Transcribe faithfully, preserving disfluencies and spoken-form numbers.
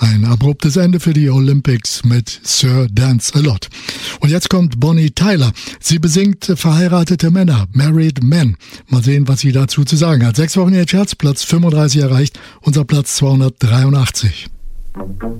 Ein abruptes Ende für die Olympics mit Sir Dance a Lot. Und jetzt kommt Bonnie Tyler. Sie besingt verheiratete Männer, Married Men. Mal sehen, was sie dazu zu sagen hat. Sechs Wochen in den Charts, Platz fünfunddreißig erreicht, unser Platz zweihundertdreiundachtzig.